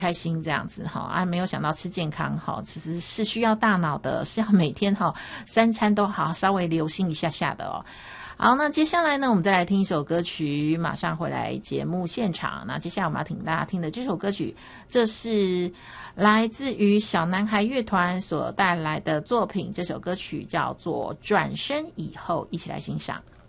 开心这样子哈没有想到吃健康哈，其实是需要大脑的，是要每天3餐都好稍微留心一下下的哦。好，那接下来呢，我们再来听一首歌曲，马上回来节目现场。那接下来我们要听大家听的这首歌曲，这是来自于小男孩乐团所带来的作品，这首歌曲叫做《转身以后》，一起来欣赏。